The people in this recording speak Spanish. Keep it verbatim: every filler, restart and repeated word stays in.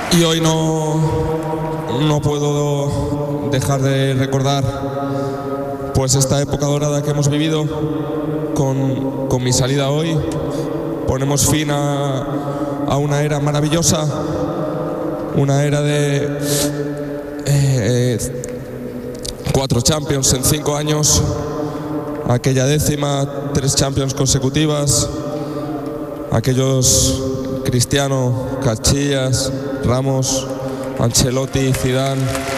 Y hoy no, no puedo dejar de recordar pues esta época dorada que hemos vivido con, con mi salida hoy. Ponemos fin a, a una era maravillosa, una era de eh, cuatro Champions en cinco años, aquella décima, tres Champions consecutivas, aquellos Cristiano, Casillas, Ramos, Ancelotti, Zidane.